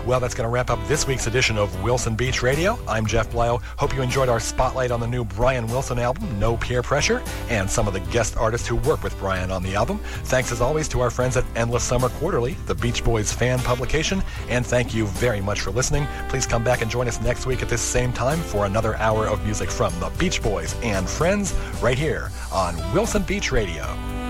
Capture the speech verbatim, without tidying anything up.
Well, that's going to wrap up this week's edition of Wilson Beach Radio. I'm Jeff Blyle. Hope you enjoyed our spotlight on the new Brian Wilson album, No Peer Pressure, and some of the guest artists who work with Brian on the album. Thanks as always to our friends at Endless Summer Quarterly, the Beach Boys fan publication, and thank you very much for listening. Please come back and join us next week at this same time for another hour of music from the Beach Boys and friends right here on Wilson Beach Radio.